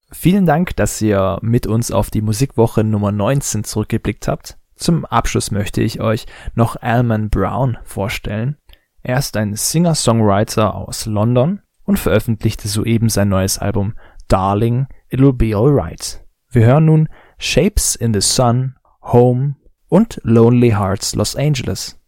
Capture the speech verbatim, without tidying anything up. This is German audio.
Vielen Dank, dass ihr mit uns auf die Musikwoche Nummer neunzehn zurückgeblickt habt. Zum Abschluss möchte ich euch noch Alman Brown vorstellen. Er ist ein Singer-Songwriter aus London und veröffentlichte soeben sein neues Album Darling, It'll Be Alright. Wir hören nun Shapes in the Sun, Home und Lonely Hearts Los Angeles.